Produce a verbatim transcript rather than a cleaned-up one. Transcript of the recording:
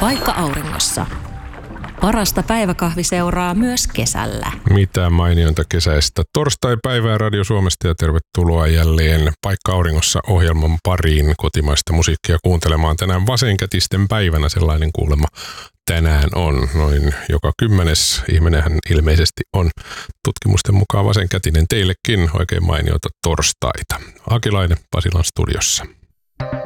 Paikka auringossa. Parasta päiväkahvi seuraa myös kesällä. Mitä mainionta kesäistä torstai-päivää Radio Suomesta ja tervetuloa jälleen Paikka auringossa -ohjelman pariin kotimaista musiikkia kuuntelemaan. Tänään vasenkätisten päivänä, sellainen kuulemma tänään on. Noin joka kymmenes ihminenhän ilmeisesti on tutkimusten mukaan vasenkätinen. Teillekin oikein mainiota torstaita. Akilainen Pasilan studiossa.